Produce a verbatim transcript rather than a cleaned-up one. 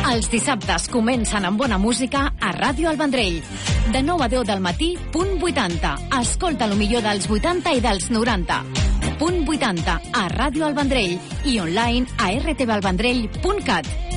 Els dissabtes comencen amb bona música a Ràdio El Vendrell. De nou a deu del matí, punt vuitanta. Escolta el millor dels vuitanta i dels noranta. Punt vuitanta a Ràdio El Vendrell i online a r t v el vendrell punt cat.